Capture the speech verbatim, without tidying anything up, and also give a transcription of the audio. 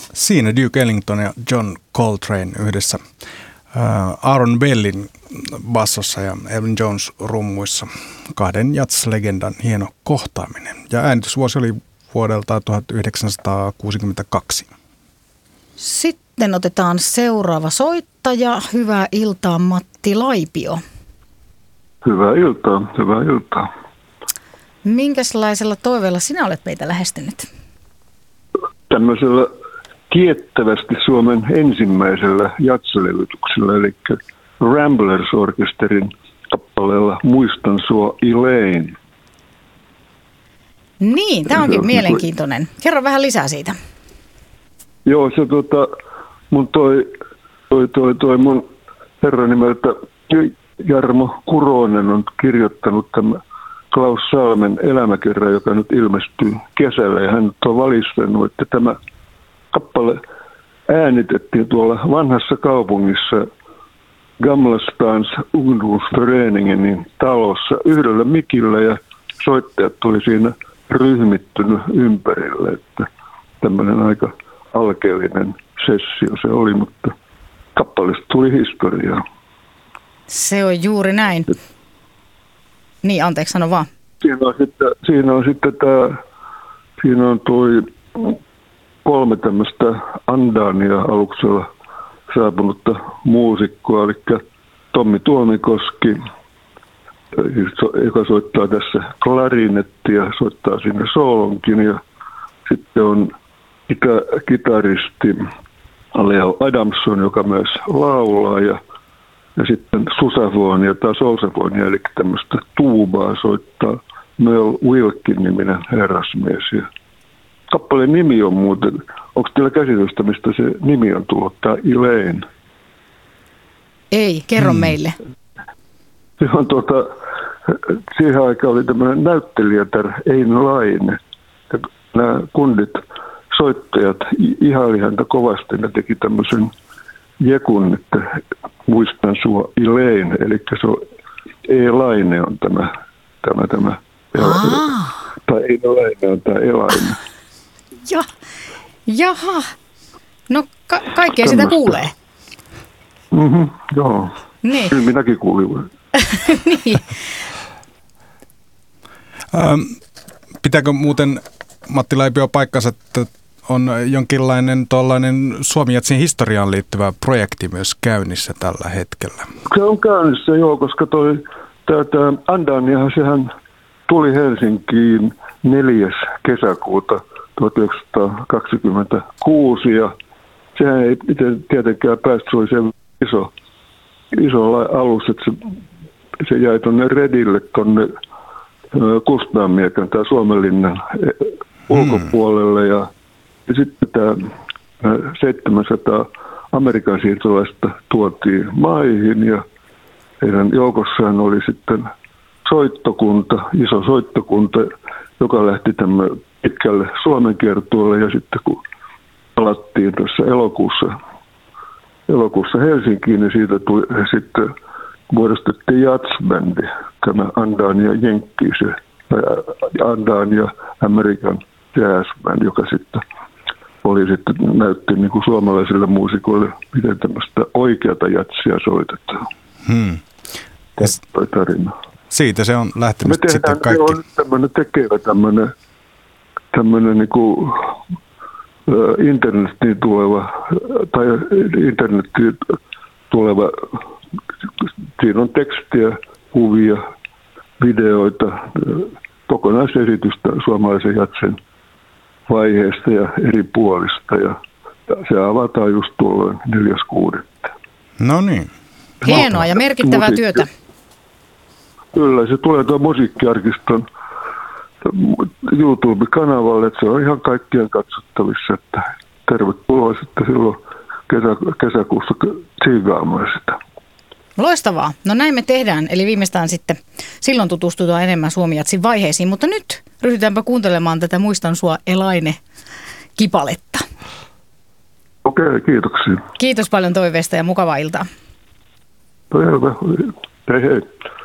Siinä Duke Ellington ja John Coltrane yhdessä Aaron Bellin bassossa ja Elvin Jones rummuissa. Kahden jazz-legendan hieno kohtaaminen. Ja äänitysvuosi oli vuodelta tuhatyhdeksänsataakuusikymmentäkaksi. Sitten otetaan seuraava soittaja. Hyvää iltaa, Matti Laipio. Hyvää iltaa, hyvää iltaa. Minkälaisella toiveella sinä olet meitä lähestynyt? Tämmöisellä tiettävästi Suomen ensimmäisellä jazzlevytyksellä, eli Ramblers-orkesterin kappaleella Muistan sua Elaine. Niin, tämä onkin mielenkiintoinen. Kerro vähän lisää siitä. Joo, se tota, mun toi, toi, toi, toi mun herra nimeltä Jarmo Kuronen on kirjoittanut tämän Klaus Salmen elämäkerran, joka nyt ilmestyy kesällä. Ja hän on valistanut, että tämä kappale äänitettiin tuolla vanhassa kaupungissa Gamla Stans Ungdomsföreningenin talossa yhdellä mikillä ja soittajat tuli siinä ryhmittynyt ympärille. Että tämmöinen aika alkeellinen sessio se oli, mutta kappaleesta tuli historiaa. Se on juuri näin. Niin, anteeksi, sano vaan. Siinä on sitten, siinä on sitten tämä, siinä on toi kolme tämmöistä Andania aluksella saapunutta muusikkoa, eli Tommi Tuomikoski, joka soittaa tässä klarinettia, soittaa sinne soolonkin, ja sitten on kita- kitaristi Leo Adamson, joka myös laulaa, ja, ja sitten susafonia tai soulsafonia, eli tämmöistä tuubaa soittaa Merle Wilkin-niminen herrasmies. Ja kappaleen nimi on muuten, onko teillä käsitystä, mistä se nimi on tullut, tämä Elaine? Ei, kerro hmm. meille. Se on tuota, siihen aikaan oli tämmöinen näyttelijätär Eino Laine. Ja nämä kundit, soittajat ihaili häntä kovasti. Ne teki tämmöisen jekun, että muistan sua Elaine. Eli se on Elaine on tämä, tämä, tämä. Ah. Tai Eino Laine on tämä Elaine. Ja, jaha. No ka- kaikkea sitä kuulee. Mhm, joo. Niin. Kyllä minäkin kuulin. Niin. Ähm, pitääkö muuten Matti Laipio paikkansa, että on jonkinlainen tuollainen Suomi-jatsin historiaan liittyvä projekti myös käynnissä tällä hetkellä? Se on käynnissä, joo, koska toi tämä Andaniahan, sehän tuli Helsinkiin neljäs kesäkuuta tuhatyhdeksänsataakaksikymmentäkuusi ja sehän ei tietenkään päästä, se oli se iso, iso alus, että se, se jäi tuonne Redille, tuonne Kustaanmiekän tai Suomenlinnan ulkopuolelle ja, ja sitten tämä seitsemänsataa Amerikan siirtolaista tuotiin maihin ja heidän joukossaan oli sitten soittokunta, iso soittokunta, joka lähti tämän pitkälle Suomen kiertueelle ja sitten kun palattiin tuossa elokuussa, elokuussa Helsinkiin, niin siitä tuli, sitten muodostettiin jazzbändi, tämä Andania Jenkki, se Andania American Jazzband, joka sitten oli sitten näytti niin kuin suomalaisille muusikoille, miten tämmöistä oikeata jatsia soitetaan. Hmm. Toi tarina. Siitä se on lähtenyt tehdään, sitten kaikki. Me on tämmöinen tekevä tämmöinen, tämmöinen niin kuin internetiin tuleva, tai internetiin tuleva, siinä on tekstiä, kuvia, videoita, kokonaisesitystä suomalaisen jatsin vaiheesta ja eri puolista. Ja se avataan just tuolloin neljäs kuudetta. No niin. Hienoa ja merkittävää Musiikki. työtä. Kyllä, se tulee tuon Musiikkiarkiston YouTube-kanavalle, että se on ihan kaikkien katsottavissa, että tervetuloa sitten silloin kesä, kesäkuussa tsiigaamaan sitä. Loistavaa. No näin me tehdään, eli viimeistään sitten silloin tutustutaan enemmän Suomi-jatsin vaiheisiin, mutta nyt ryhdytäänpä kuuntelemaan tätä Muistan sua Elaine-kipaletta. Okei, okay, kiitoksia. Kiitos paljon toiveesta ja mukavaa iltaa. Hyvä. Hei hei.